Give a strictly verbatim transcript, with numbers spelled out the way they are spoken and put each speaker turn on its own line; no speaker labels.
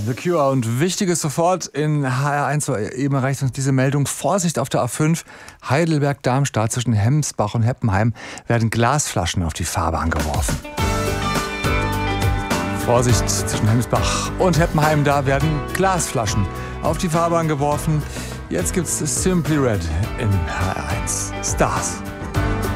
The Cure und Wichtiges sofort in H R eins. Eben erreicht uns diese Meldung. Vorsicht auf der A fünf Heidelberg-Darmstadt zwischen Hemsbach und Heppenheim werden Glasflaschen auf die Fahrbahn geworfen. Vorsicht zwischen Hemsbach und Heppenheim, da werden Glasflaschen auf die Fahrbahn geworfen. Jetzt gibt's Simply Red in H R eins. Stars.